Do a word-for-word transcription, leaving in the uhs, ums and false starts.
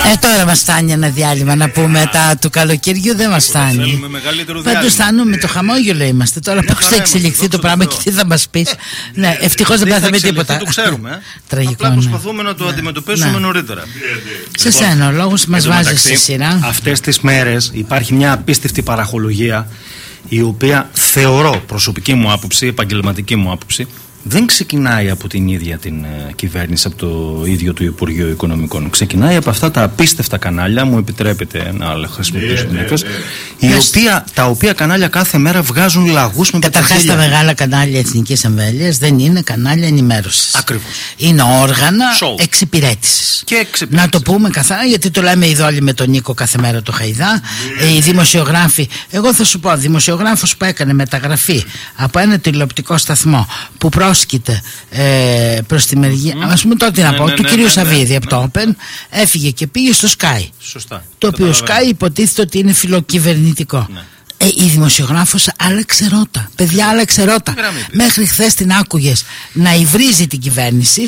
Ε, τώρα μας φτάνει ένα διάλειμμα να πούμε τα του καλοκαιριού, δεν μας φτάνει. Πάντως φτάνουμε, το χαμόγελο είμαστε. Τώρα πώς θα εξελιχθεί το πράγμα και τι θα μας πεις. Ναι, ευτυχώς δεν πάθαμε τίποτα. Το ξέρουμε. Τραγικό. Απλά προσπαθούμε να το αντιμετωπίσουμε νωρίτερα. Σε σένα, ο λόγος μας βάζει στη σειρά. Αυτές τις μέρες υπάρχει μια απίστευτη παραχολογία, η οποία θεωρώ, προσωπική μου άποψη, επαγγελματική μου άποψη, δεν ξεκινάει από την ίδια την uh, κυβέρνηση, από το ίδιο του Υπουργείο Οικονομικών. Ξεκινάει από αυτά τα απίστευτα κανάλια, μου επιτρέπετε να χρησιμοποιήσω την έκφραση, τα οποία κανάλια κάθε μέρα βγάζουν λαγούς με πεταχίλια. Καταρχάς τα μεγάλα κανάλια εθνικής εμβέλειας δεν είναι κανάλια ενημέρωσης. Ακριβώς. Είναι όργανα εξυπηρέτησης. Και εξυπηρέτησης. Να το πούμε καθαρά, γιατί το λέμε εδώ όλοι με τον Νίκο κάθε μέρα το Χαϊδά. Yeah. Οι δημοσιογράφοι, εγώ θα σου πω, δημοσιογράφος που έκανε μεταγραφή από ένα τηλεοπτικό σταθμό που πρόσκειται ε, προς τη μεριά, mm. ας πούμε τότε να ναι, πω, ναι, του ναι, κυρίου ναι, Σαββίδη ναι, από το Open, έφυγε και πήγε στο Sky. Σωστά. Το οποίο Sky υποτίθεται ότι είναι φιλοκυβερνητικό. Ναι. Ε, η δημοσιογράφος άλλαξε ρότα. Παιδιά, άλλαξε ρότα. Μέχρι χθες την άκουγες να υβρίζει την κυβέρνηση